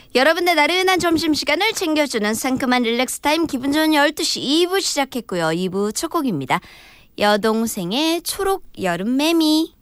여러분의 나른한 점심시간을 챙겨주는 상큼한 릴렉스 타임 기분 좋은 12시 2부 시작했고요. 2부 첫 곡입니다. 여동생의 초록 여름 매미.